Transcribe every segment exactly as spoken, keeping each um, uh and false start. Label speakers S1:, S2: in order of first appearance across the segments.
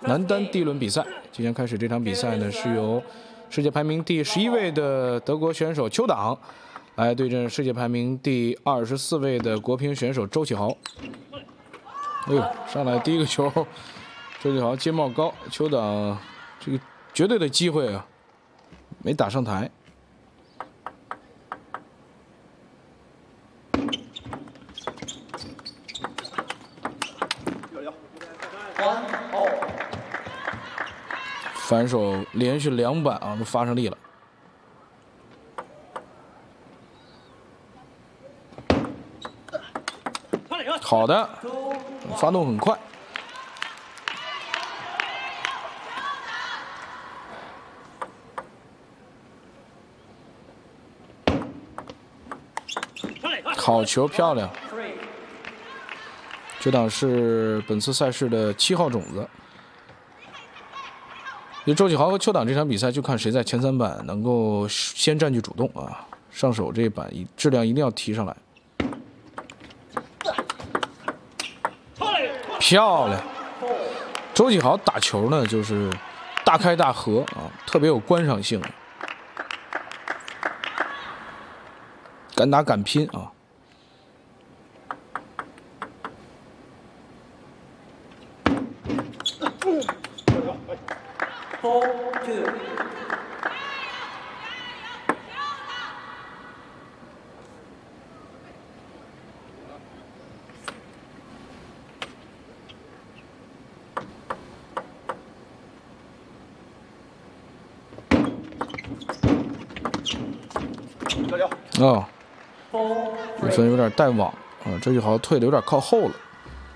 S1: 男单第一轮比赛即将开始。这场比赛呢是由世界排名第十一位的德国选手邱党来对阵世界排名第二十四位的国乒选手周启豪。哎呦，上来第一个球，周启豪接帽高，邱党这个绝对的机会啊，没打上台。 反手连续两板啊，都发上力了。好的，发动很快。好球，漂亮。这档是本次赛事的七号种子。 就周启豪和邱党这场比赛，就看谁在前三板能够先占据主动啊！上手这一板质量一定要提上来。漂亮！周启豪打球呢，就是大开大合啊，特别有观赏性，敢打敢拼啊！
S2: Four two。
S1: 哦，这分有点带网啊，周启豪退的有点靠后了。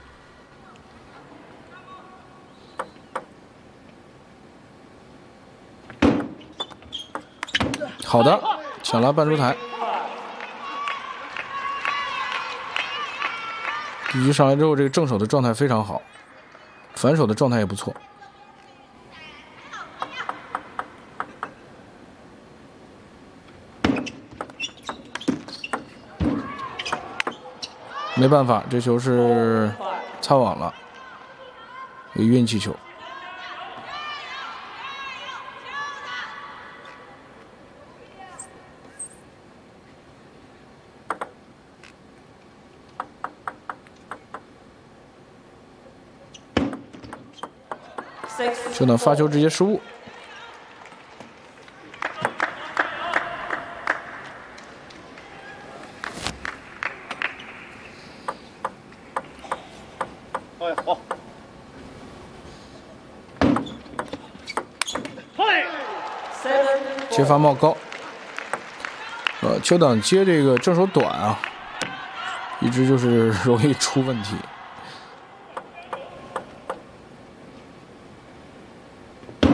S1: 好的，抢拉半出台。第一局上来之后，这个正手的状态非常好，反手的状态也不错。没办法，这球是擦网了，有运气球。 就能发球直接失误。
S3: 哎，好。
S1: 接发帽高。呃，邱党接这个正手短啊，一直就是容易出问题。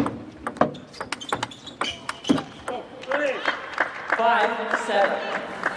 S2: Five seven。